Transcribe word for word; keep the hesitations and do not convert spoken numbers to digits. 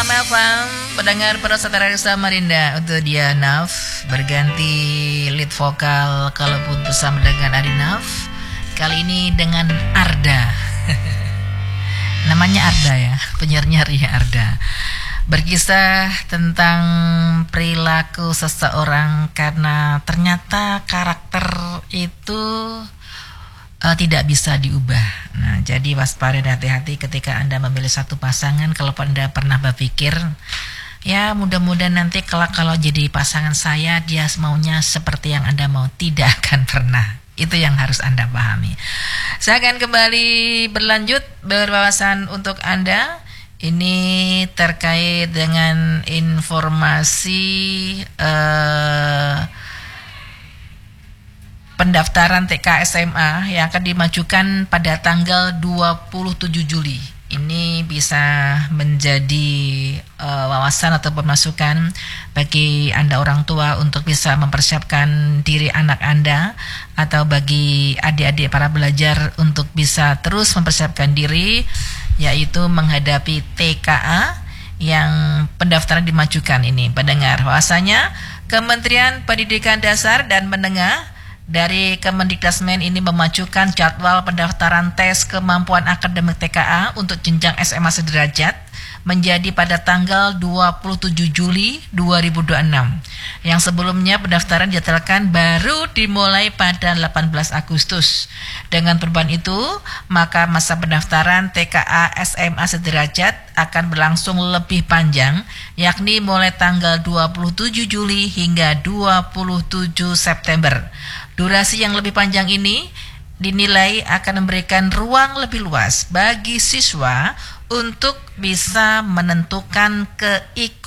enam F M, pendengar pada saudara Samarinda. Untuk dia Naf berganti lead vokal kalaupun bersama dengan Adinaf. Kali ini dengan Arda. Namanya Arda ya, penyiarnya Ria Arda. Berkisah tentang perilaku seseorang karena ternyata karakter itu uh, tidak bisa diubah. Nah, jadi waspada dan hati-hati ketika Anda memilih satu pasangan. Kalau Anda pernah berpikir, ya mudah-mudahan nanti kalau kalau jadi pasangan saya dia maunya seperti yang Anda mau, tidak akan pernah. Itu yang harus Anda pahami. Saya akan kembali berlanjut berwawasan untuk Anda. Ini terkait dengan informasi uh, pendaftaran T K S M A yang akan dimajukan pada tanggal dua puluh tujuh Juli. Ini bisa menjadi uh, wawasan atau pemasukan bagi Anda orang tua untuk bisa mempersiapkan diri anak Anda, atau bagi adik-adik para belajar untuk bisa terus mempersiapkan diri, yaitu menghadapi T K A yang pendaftaran dimajukan ini. Pendengar, bahwasanya Kementerian Pendidikan Dasar dan Menengah dari Kemendikdasmen ini memajukan jadwal pendaftaran tes kemampuan akademik T K A untuk jenjang S M A sederajat menjadi pada tanggal dua puluh tujuh Juli dua ribu dua puluh enam. Yang sebelumnya pendaftaran dijadwalkan baru dimulai pada delapan belas Agustus. Dengan perubahan itu, maka masa pendaftaran T K A S M A sederajat akan berlangsung lebih panjang, yakni mulai tanggal dua puluh tujuh Juli hingga dua puluh tujuh September. Durasi yang lebih panjang ini dinilai akan memberikan ruang lebih luas bagi siswa untuk bisa menentukan keikut